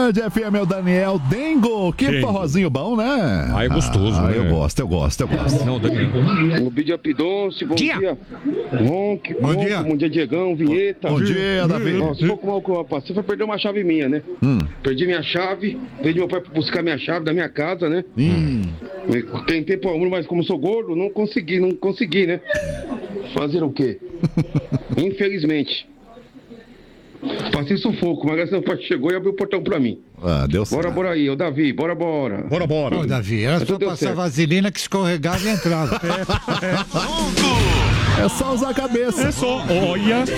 Band FM é o Daniel Dengo. Que forrozinho bom, né? Ah, é gostoso, né? Eu gosto. Não, Daniel. O Bídio Apidonce, bom dia. Ronque, bom dia, Diegão, Vinheta. Bom dia, Davi. Nossa, você foi perder uma chave minha, né? Perdi minha chave, veio meu pai buscar minha chave da minha casa, né? Tentei pôr muro, mas como sou gordo, não consegui, né? Fazer o quê? Infelizmente. Passei sufoco, mas graças a Deus chegou e abriu o portão pra mim. Deu certo. Bora aí, ô Davi, bora. Ô, Davi, era só passar vaselina que escorregava e entrava. É só usar a cabeça. É só, olha.